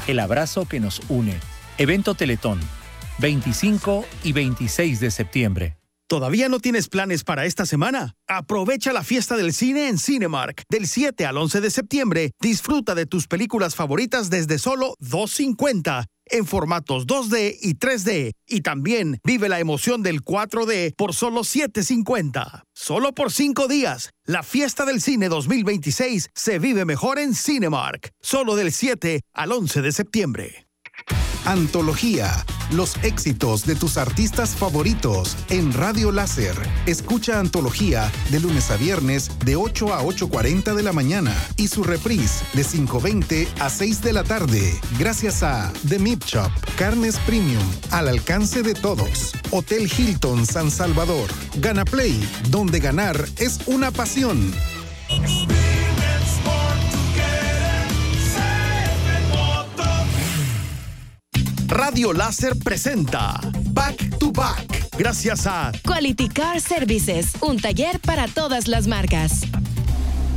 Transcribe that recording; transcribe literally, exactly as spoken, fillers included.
el abrazo que nos une. Evento Teletón, veinticinco y veintiséis de septiembre. ¿Todavía no tienes planes para esta semana? Aprovecha la fiesta del cine en Cinemark. Del siete al once de septiembre, disfruta de tus películas favoritas desde solo dos cincuenta en formatos dos D y tres D. Y también vive la emoción del cuatro D por solo siete cincuenta. Solo por cinco días. La fiesta del cine dos mil veintiséis se vive mejor en Cinemark. Solo del siete al once de septiembre. Antología, los éxitos de tus artistas favoritos en Radio Láser. Escucha Antología de lunes a viernes de ocho a ocho cuarenta de la mañana y su reprise de cinco veinte a seis de la tarde. Gracias a The Meat Shop, carnes premium al alcance de todos. Hotel Hilton San Salvador. Gana Play, donde ganar es una pasión. Radio Láser presenta Back to Back. Gracias a Quality Car Services, un taller para todas las marcas.